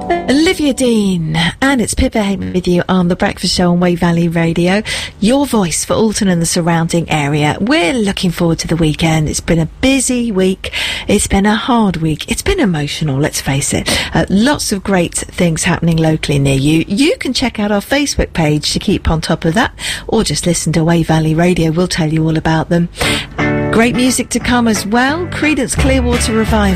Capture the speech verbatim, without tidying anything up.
Olivia Dean, and it's Pippa Hayden with you on The Breakfast Show on Wave Valley Radio, your voice for Alton and the surrounding area. We're looking forward to the weekend. It's been a busy week. It's been a hard week. It's been emotional, let's face it. Uh, lots of great things happening locally near you. You can check out our Facebook page to keep on top of that, or just listen to Wave Valley Radio. We'll tell you all about them. Great music to come as well. Creedence Clearwater Revival.